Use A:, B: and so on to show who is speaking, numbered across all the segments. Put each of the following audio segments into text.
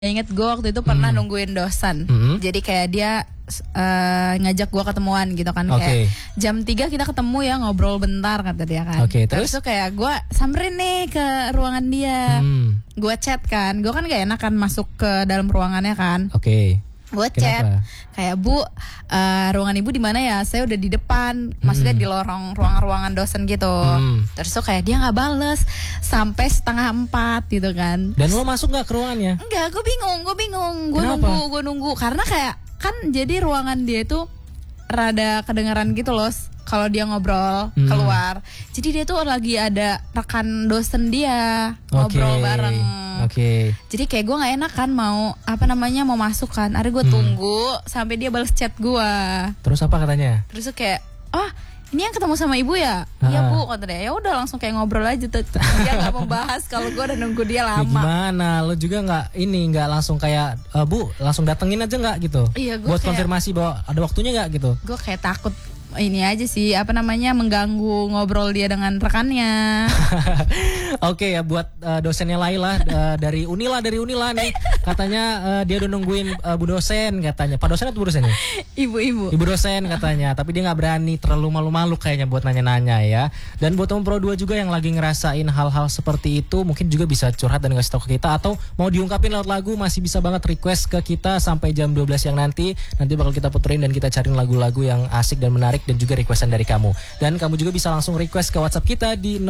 A: Ingat gue waktu itu pernah nungguin dosen. Jadi kayak dia ngajak gue ketemuan gitu kan. Kayak jam 3 kita ketemu ya, ngobrol bentar kata dia kan. Terus tuh kayak gue samperin nih ke ruangan dia. Gue chat kan. Gue kan gak enak kan masuk ke dalam ruangannya kan. Gue chat kayak, Bu, ruangan ibu di mana ya? Saya udah di depan, maksudnya di lorong ruangan ruangan dosen gitu. Terus tuh kayak dia nggak bales sampai 3:30 gitu kan.
B: Dan lo masuk nggak ke ruangannya?
A: Enggak, gue bingung. Gue nunggu karena kayak kan jadi ruangan dia itu rada kedengaran gitu loh kalau dia ngobrol keluar. Jadi dia tuh lagi ada rekan dosen dia ngobrol bareng. Jadi kayak gue nggak enak kan mau masuk kan. Akhirnya gue tunggu sampai dia balas chat gue.
B: Terus apa katanya?
A: Terus tuh kayak, ini yang ketemu sama ibu ya? Iya Bu, kata dia. Ya udah langsung kayak ngobrol aja tuh. Dia nggak mau bahas kalau gue udah nunggu dia lama.
B: Ya gimana? Lo juga nggak langsung kayak Bu, langsung datengin aja nggak gitu?
A: Iya,
B: buat kayak konfirmasi bahwa ada waktunya nggak gitu?
A: Gue kayak takut ini aja sih mengganggu ngobrol dia dengan rekannya.
B: Oke ya, buat dosennya Laila dari Unila nih katanya dia udah nungguin Bu dosen katanya. Pak dosen atau Bu dosennya?
A: Ibu
B: dosen katanya, tapi dia nggak berani, terlalu malu-malu kayaknya buat nanya-nanya ya. Dan buat teman Pro 2 juga yang lagi ngerasain hal-hal seperti itu, mungkin juga bisa curhat dan ngasih tahu ke kita, atau mau diungkapin lewat lagu, masih bisa banget request ke kita sampai jam 12 yang nanti bakal kita puterin dan kita cariin lagu-lagu yang asik dan menarik dan juga requestan dari kamu. Dan kamu juga bisa langsung request ke WhatsApp kita di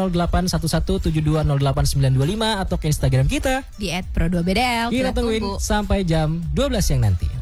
B: 0811720895 atau ke Instagram kita
A: di @pro2bdl.
B: Kita tungguin sampai jam 12 yang nanti.